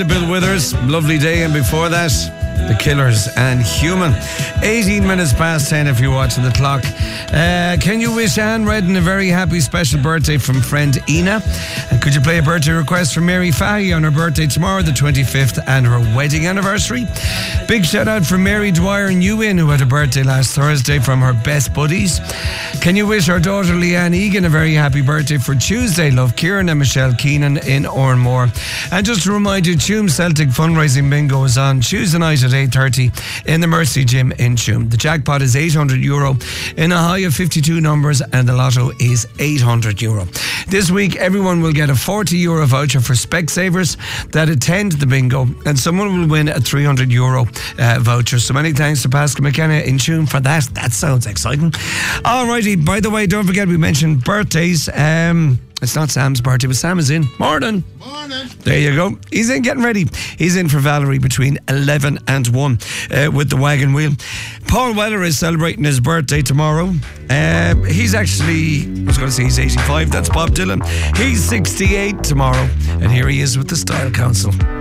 Bill Withers, Lovely Day, and before that, The Killers and Human. 18 minutes past 10 if you're watching the clock. Can you wish Anne Redden a very happy special birthday from friend Ina? And could you play a birthday request for Mary Fahy on her birthday tomorrow, the 25th, and her wedding anniversary? Big shout out for Mary Dwyer Newin, who had a birthday last Thursday, from her best buddies. Can you wish our daughter Leanne Egan a very happy birthday for Tuesday? Love, Kieran and Michelle Keenan in Oranmore. And just to remind you, Tuam Celtic fundraising bingo is on Tuesday night at 8:30 in the Mercy Gym in Tuam. The jackpot is €800 in a high of 52 numbers, and the lotto is €800. This week, everyone will get a €40 voucher for Specsavers that attend the bingo, and someone will win a €300 voucher. So many thanks to Pascal McKenna in Tuam for that. That sounds exciting. Alrighty, by the way, don't forget we mentioned birthdays. It's not Sam's birthday, but Sam is in. Morning. There you go. He's in getting ready. He's in for Valerie between 11 and 1 with the wagon wheel. Paul Weller is celebrating his birthday tomorrow. He's actually, I was going to say he's 85. That's Bob Dylan. He's 68 tomorrow. And here he is with the Style Council.